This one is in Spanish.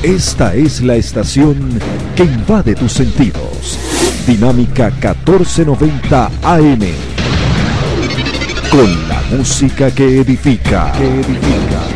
Esta es la estación que invade tus sentidos. Dinámica 1490 AM. Con la música que edifica.